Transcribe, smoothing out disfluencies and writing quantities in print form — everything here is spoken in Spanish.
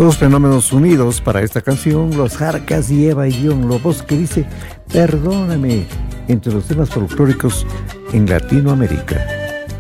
Dos fenómenos unidos para esta canción, los Jarcas y Eva y John Lobos, que dice Perdóname, entre los temas folclóricos en Latinoamérica.